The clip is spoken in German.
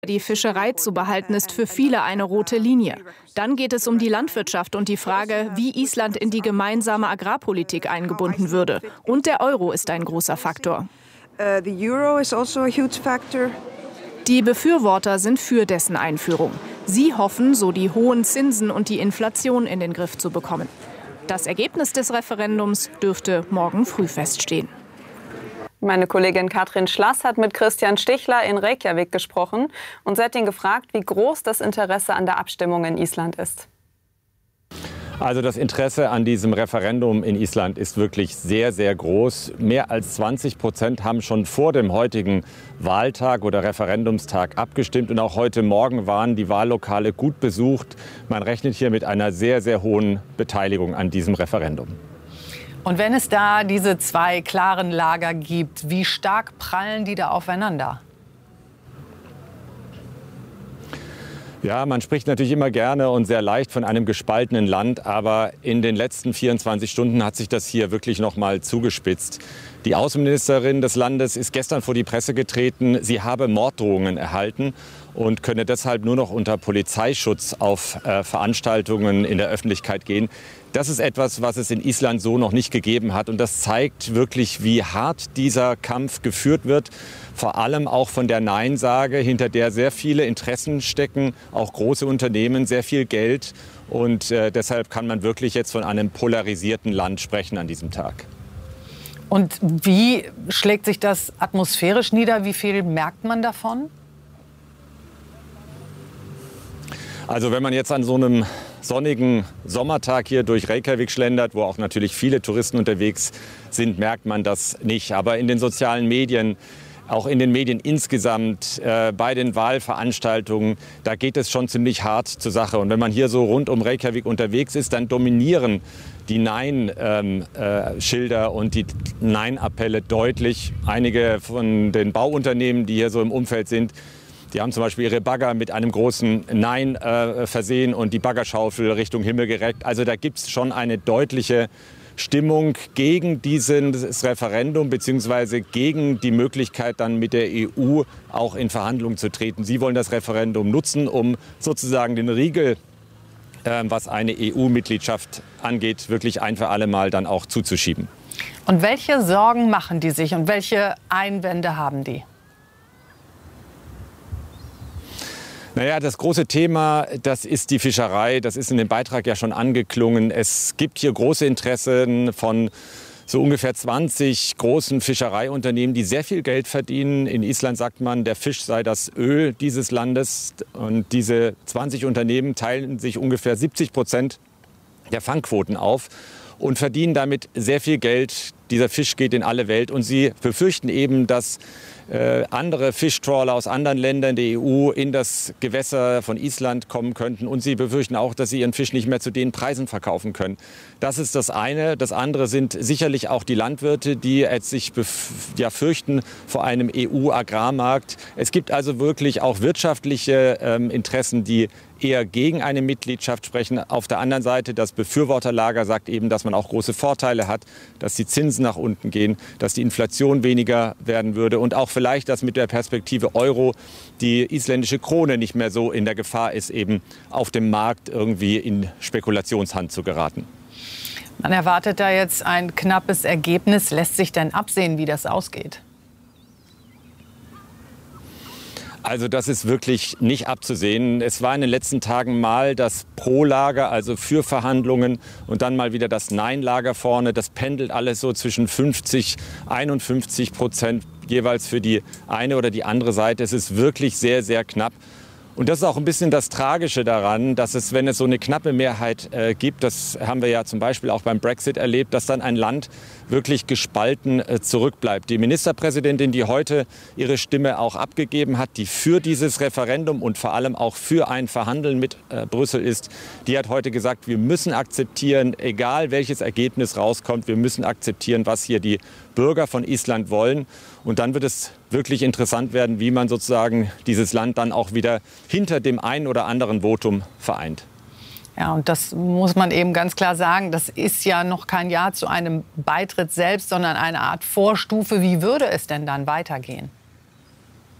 Die Fischerei zu behalten ist für viele eine rote Linie. Dann geht es um die Landwirtschaft und die Frage, wie Island in die gemeinsame Agrarpolitik eingebunden würde. Und der Euro ist ein großer Faktor. Die Befürworter sind für dessen Einführung. Sie hoffen, so die hohen Zinsen und die Inflation in den Griff zu bekommen. Das Ergebnis des Referendums dürfte morgen früh feststehen. Meine Kollegin Katrin Schlass hat mit Christian Stichler in Reykjavik gesprochen und sie hat ihn gefragt, wie groß das Interesse an der Abstimmung in Island ist. Also das Interesse an diesem Referendum in Island ist wirklich sehr, sehr groß. Mehr als 20% haben schon vor dem heutigen Wahltag oder Referendumstag abgestimmt. Und auch heute Morgen waren die Wahllokale gut besucht. Man rechnet hier mit einer sehr, sehr hohen Beteiligung an diesem Referendum. Und wenn es da diese zwei klaren Lager gibt, wie stark prallen die da aufeinander? Ja, man spricht natürlich immer gerne und sehr leicht von einem gespaltenen Land, aber in den letzten 24 Stunden hat sich das hier wirklich noch mal zugespitzt. Die Außenministerin des Landes ist gestern vor die Presse getreten. Sie habe Morddrohungen erhalten und könne deshalb nur noch unter Polizeischutz auf Veranstaltungen in der Öffentlichkeit gehen. Das ist etwas, was es in Island so noch nicht gegeben hat. Und das zeigt wirklich, wie hart dieser Kampf geführt wird. Vor allem auch von der Nein-Sage, hinter der sehr viele Interessen stecken, auch große Unternehmen, sehr viel Geld. Und deshalb kann man wirklich jetzt von einem polarisierten Land sprechen an diesem Tag. Und wie schlägt sich das atmosphärisch nieder? Wie viel merkt man davon? Also wenn man jetzt an so einem sonnigen Sommertag hier durch Reykjavik schlendert, wo auch natürlich viele Touristen unterwegs sind, merkt man das nicht. Aber in den sozialen Medien, auch in den Medien insgesamt, bei den Wahlveranstaltungen, da geht es schon ziemlich hart zur Sache. Und wenn man hier so rund um Reykjavik unterwegs ist, dann dominieren die Nein-Schilder und die Nein-Appelle deutlich. Einige von den Bauunternehmen, die hier so im Umfeld sind, die haben zum Beispiel ihre Bagger mit einem großen Nein versehen und die Baggerschaufel Richtung Himmel gereckt. Also da gibt es schon eine deutliche Stimmung gegen dieses Referendum bzw. gegen die Möglichkeit, dann mit der EU auch in Verhandlungen zu treten. Sie wollen das Referendum nutzen, um sozusagen den Riegel, was eine EU-Mitgliedschaft angeht, wirklich ein für alle Mal dann auch zuzuschieben. Und welche Sorgen machen die sich und welche Einwände haben die? Naja, das große Thema, das ist die Fischerei. Das ist in dem Beitrag ja schon angeklungen. Es gibt hier große Interessen von so ungefähr 20 großen Fischereiunternehmen, die sehr viel Geld verdienen. In Island sagt man, der Fisch sei das Öl dieses Landes. Und diese 20 Unternehmen teilen sich ungefähr 70% der Fangquoten auf und verdienen damit sehr viel Geld. Dieser Fisch geht in alle Welt und sie befürchten eben, dass andere Fischtrawler aus anderen Ländern der EU in das Gewässer von Island kommen könnten. Und sie befürchten auch, dass sie ihren Fisch nicht mehr zu den Preisen verkaufen können. Das ist das eine. Das andere sind sicherlich auch die Landwirte, die jetzt sich fürchten vor einem EU-Agrarmarkt. Es gibt also wirklich auch wirtschaftliche Interessen, die eher gegen eine Mitgliedschaft sprechen. Auf der anderen Seite, das Befürworterlager sagt eben, dass man auch große Vorteile hat, dass die Zinsen nach unten gehen, dass die Inflation weniger werden würde und auch vielleicht, dass mit der Perspektive Euro die isländische Krone nicht mehr so in der Gefahr ist, eben auf dem Markt irgendwie in Spekulationshand zu geraten. Man erwartet da jetzt ein knappes Ergebnis. Lässt sich denn absehen, wie das ausgeht? Also das ist wirklich nicht abzusehen. Es war in den letzten Tagen mal das Pro-Lager, also für Verhandlungen, und dann mal wieder das Nein-Lager vorne. Das pendelt alles so zwischen 50-51% jeweils für die eine oder die andere Seite. Es ist wirklich sehr, sehr knapp. Und das ist auch ein bisschen das Tragische daran, dass es, wenn es so eine knappe Mehrheit gibt, das haben wir ja zum Beispiel auch beim Brexit erlebt, dass dann ein Land wirklich gespalten zurückbleibt. Die Ministerpräsidentin, die heute ihre Stimme auch abgegeben hat, die für dieses Referendum und vor allem auch für ein Verhandeln mit Brüssel ist, die hat heute gesagt, wir müssen akzeptieren, egal welches Ergebnis rauskommt, wir müssen akzeptieren, was hier die Bürger von Island wollen. Und dann wird es wirklich interessant werden, wie man sozusagen dieses Land dann auch wieder hinter dem einen oder anderen Votum vereint. Ja, und das muss man eben ganz klar sagen, das ist ja noch kein Ja zu einem Beitritt selbst, sondern eine Art Vorstufe. Wie würde es denn dann weitergehen?